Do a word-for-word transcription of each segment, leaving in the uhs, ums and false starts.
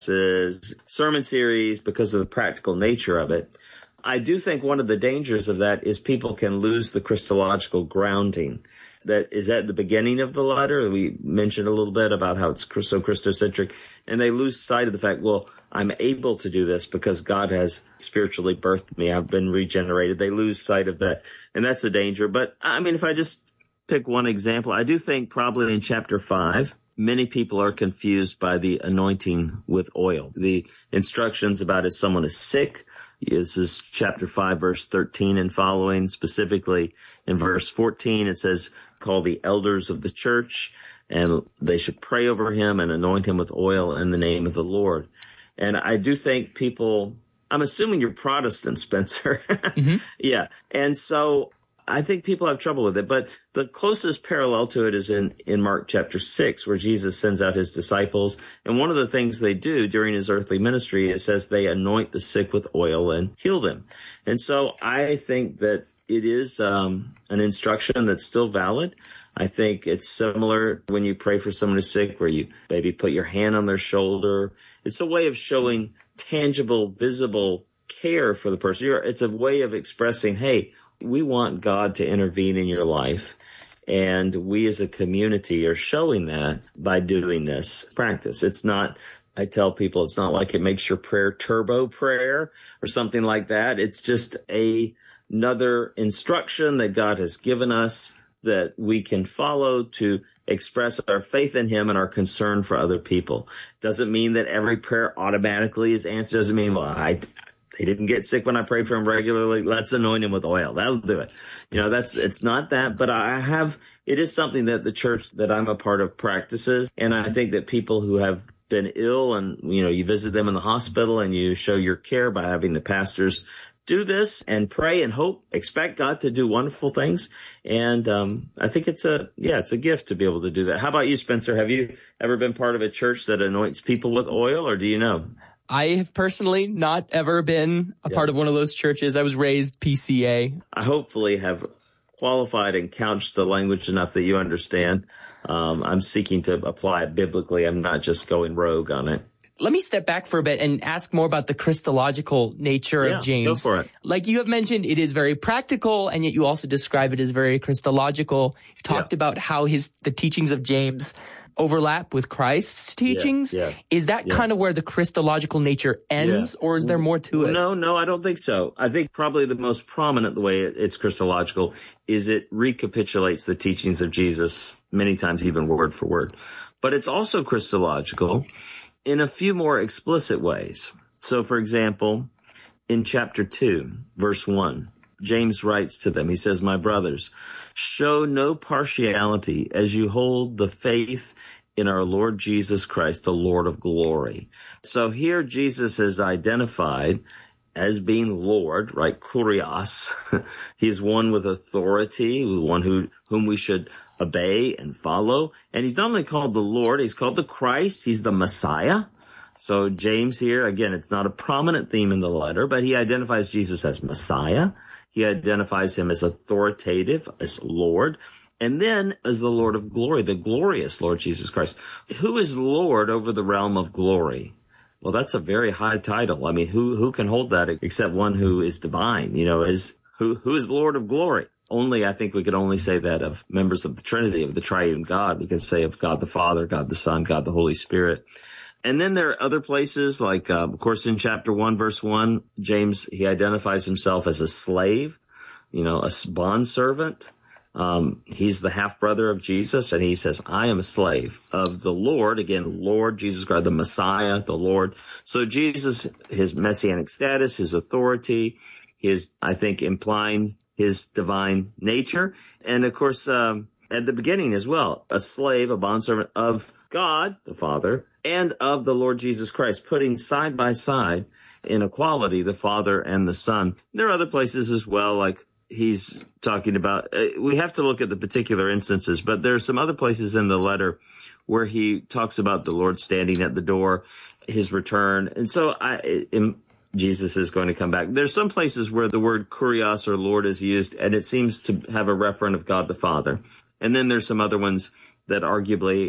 sermon series because of the practical nature of it. I do think one of the dangers of that is people can lose the Christological grounding that is at the beginning of the letter. We mentioned a little bit about how it's so Christocentric, and they lose sight of the fact, well, I'm able to do this because God has spiritually birthed me. I've been regenerated. They lose sight of that, and that's a danger. But, I mean, if I just pick one example, I do think probably in chapter five, many people are confused by the anointing with oil. The instructions about if someone is sick, this is chapter five, verse thirteen and following. Specifically in verse fourteen, it says, call the elders of the church, and they should pray over him and anoint him with oil in the name of the Lord. And I do think people, I'm assuming you're Protestant, Spencer. Mm-hmm. Yeah. And so I think people have trouble with it, but the closest parallel to it is in, in Mark chapter six, where Jesus sends out his disciples. And one of the things they do during his earthly ministry, it says they anoint the sick with oil and heal them. And so I think that it is um, an instruction that's still valid. I think it's similar when you pray for someone who's sick, where you maybe put your hand on their shoulder. It's a way of showing tangible, visible care for the person. You're, it's a way of expressing, hey, we want God to intervene in your life, and we as a community are showing that by doing this practice. It's not, I tell people, it's not like it makes your prayer turbo prayer or something like that. It's just a, another instruction that God has given us that we can follow to express our faith in him and our concern for other people. Doesn't mean that every prayer automatically is answered. Doesn't mean, well, I, he didn't get sick when I prayed for him regularly. Let's anoint him with oil. That'll do it. You know, that's, it's not that, but I have, it is something that the church that I'm a part of practices. And I think that people who have been ill and, you know, you visit them in the hospital and you show your care by having the pastors do this and pray and hope, expect God to do wonderful things. And um, I think it's a, yeah, it's a gift to be able to do that. How about you, Spencer? Have you ever been part of a church that anoints people with oil, or do you know? I have personally not ever been a yeah. part of one of those churches. I was raised P C A. I hopefully have qualified and couched the language enough that you understand. Um, I'm seeking to apply it biblically. I'm not just going rogue on it. Let me step back for a bit and ask more about the Christological nature yeah, of James. Go for it. Like you have mentioned, it is very practical, and yet you also describe it as very Christological. You've talked yeah. about how his the teachings of James overlap with Christ's teachings. Yeah, yeah, is that yeah. kind of where the Christological nature ends, yeah. or is there more to it? No, no, I don't think so. I think probably the most prominent the way it's Christological is it recapitulates the teachings of Jesus many times, even word for word. But it's also Christological in a few more explicit ways. So, for example, in chapter two, verse one, James writes to them, he says, my brothers, show no partiality as you hold the faith in our Lord Jesus Christ, the Lord of glory. So here Jesus is identified as being Lord, right? Kurios. He's one with authority, one who, whom we should obey and follow. And he's not only called the Lord, he's called the Christ. He's the Messiah. So James here, again, it's not a prominent theme in the letter, but he identifies Jesus as Messiah. He identifies him as authoritative, as Lord, and then as the Lord of glory, the glorious Lord Jesus Christ. Who is Lord over the realm of glory? Well, that's a very high title. I mean, who, who can hold that except one who is divine, you know, is who, who is Lord of glory? Only, I think we could only say that of members of the Trinity, of the triune God. We could say of God the Father, God the Son, God the Holy Spirit. And then there are other places like, uh, of course, in chapter one, verse one, James, he identifies himself as a slave, you know, a bondservant. Um, he's the half-brother of Jesus, and he says, I am a slave of the Lord. Again, Lord Jesus Christ, the Messiah, the Lord. So Jesus, his messianic status, his authority, his, I think, implying his divine nature. And of course, um, at the beginning as well, a slave, a bondservant of God, the Father, and of the Lord Jesus Christ, putting side by side in equality the Father and the Son. There are other places as well, like he's talking about, uh, we have to look at the particular instances, but there are some other places in the letter where he talks about the Lord standing at the door, his return. And so I, in, Jesus is going to come back. There's some places where the word kurios or Lord is used, and it seems to have a referent of God the Father. And then there's some other ones that arguably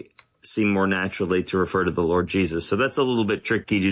seem more naturally to refer to the Lord Jesus. So that's a little bit tricky to